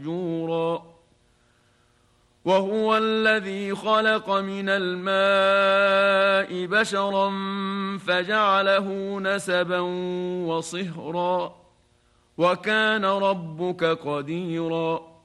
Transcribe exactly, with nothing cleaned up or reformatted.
مهجورا وهو الذي خلق من الماء بشرا فجعله نسبا وصهرا وكان ربك قديرا